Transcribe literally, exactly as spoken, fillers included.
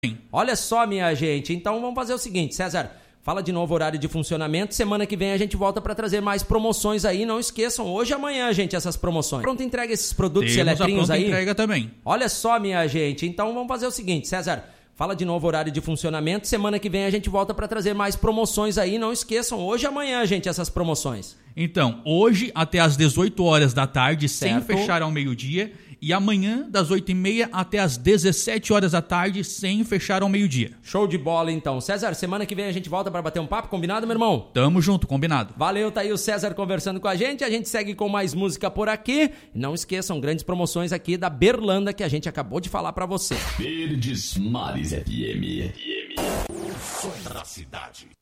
Olha só, minha gente, então vamos fazer o seguinte, César, fala de novo o horário de funcionamento, semana que vem a gente volta para trazer mais promoções aí, não esqueçam, hoje e amanhã, gente, essas promoções. Pronto, entrega esses produtos Temos eletrinhos a aí? entrega também. Olha só, minha gente, então vamos fazer o seguinte, César, fala de novo o horário de funcionamento, semana que vem a gente volta para trazer mais promoções aí, não esqueçam, hoje e amanhã, gente, essas promoções. Então, hoje até às dezoito horas da tarde, Certo. sem fechar ao meio-dia, e amanhã das oito e meia até às dezessete horas da tarde, sem fechar ao meio-dia. Show de bola, então. César, semana que vem a gente volta para bater um papo, combinado, meu irmão? Tamo junto, combinado. Valeu, tá aí o César conversando com a gente, a gente segue com mais música por aqui. Não esqueçam, grandes promoções aqui da Berlanda que a gente acabou de falar para você. Verdes Mares F M. O som da cidade.